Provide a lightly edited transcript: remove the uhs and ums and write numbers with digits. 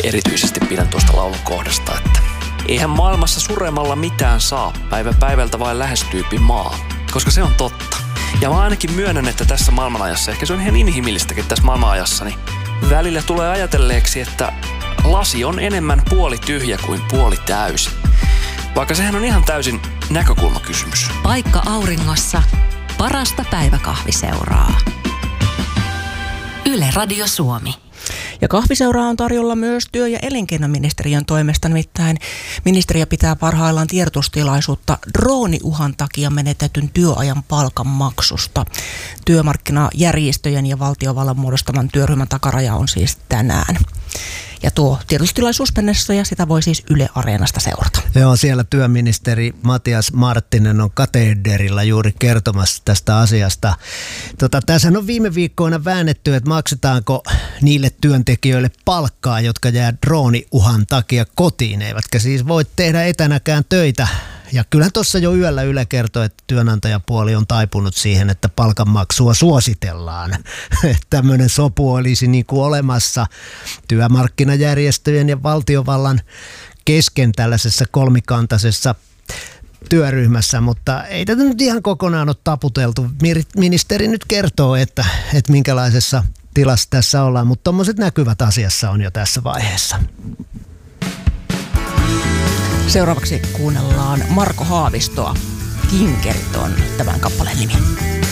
erityisesti pidän tuosta laulun kohdasta, että eihän maailmassa suremalla mitään saa, päivä päivältä vain lähestyypi maa, koska se on totta. Ja mä ainakin myönnän, että tässä maailmanajassa, ehkä se on ihan inhimillistäkin tässä maailmanajassa, niin välillä tulee ajatelleeksi, että lasi on enemmän puoli tyhjä kuin puoli täysi. Vaikka sehän on ihan täysin näkökulmakysymys. Paikka auringossa. Parasta päiväkahviseuraa. Yle Radio Suomi. Ja kahviseuraa on tarjolla myös työ- ja elinkeinoministeriön toimesta, nimittäin ministeriö pitää parhaillaan tiedotustilaisuutta drooniuhan takia menetetyn työajan palkanmaksusta. Työmarkkinajärjestöjen ja valtiovallan muodostaman työryhmän takaraja on siis tänään. Ja tuo tiedotustilaisuus mennessä ja sitä voi siis Yle Areenasta seurata. Joo, siellä työministeri Matias Marttinen on katederilla juuri kertomassa tästä asiasta. Tässä on viime viikkoina väännetty, että maksetaanko niille työntekijöille palkkaa, jotka jää drooniuhan takia kotiin, eivätkä siis voi tehdä etänäkään töitä. Ja kyllähän tuossa jo yöllä Yle kertoi, että työnantajapuoli on taipunut siihen, että palkanmaksua suositellaan. Tämmöinen sopu olisi niin kuin olemassa työmarkkinajärjestöjen ja valtiovallan kesken tällaisessa kolmikantaisessa työryhmässä, mutta ei tätä nyt ihan kokonaan ole taputeltu. Ministeri nyt kertoo, että minkälaisessa tilassa tässä ollaan, mutta tommoset näkyvät asiassa on jo tässä vaiheessa. Seuraavaksi kuunnellaan Marko Haavistoa. Kinkerit on tämän kappaleen nimi.